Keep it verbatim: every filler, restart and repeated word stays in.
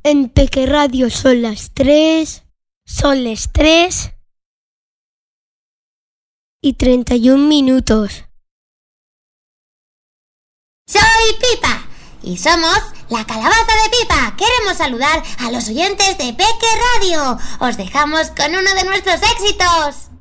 En Peque Radio son las tres, son las tres y treinta y un minutos. Soy Pipa y somos la Calabaza de Pipa. Queremos saludar a los oyentes de Peque Radio. Os dejamos con uno de nuestros éxitos.